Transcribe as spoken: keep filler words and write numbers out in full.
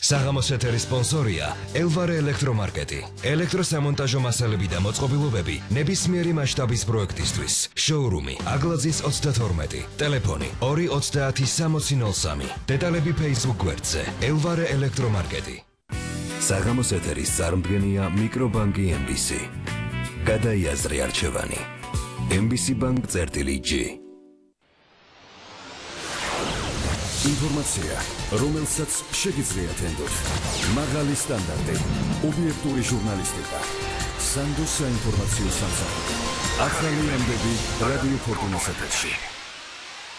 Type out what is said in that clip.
საღამოს ეთერის სპონსორია ელვარე ელექტრომარკეტი. ელექტროსამონტაჟო მასალები და მოწყობილობები ნებისმიერი მასშტაბის პროექტისთვის. შოურუმი აგლაძის ოცდათორმეტი. ტელეფონი ორი ოცდაათი სამოცი ნოლ სამი. დეტალები Facebook გვერდზე ელვარე ელექტრომარკეტი. საღამოს ეთერის წარმდგენია მიკრობანკი ემ ბი სი. გადაიაზრე არჩევანი. ემ ბი სი Bank წერტილი G. ინფორმაცია, რომელსაც შეგიძლიათ ენდოთ. მაღალი სტანდარტი, ობიექტური ჟურნალისტიკა. სანდოს საინფორმაციო სამსახური. ახალი ამბები რადიო ფორტუნას ეთერში.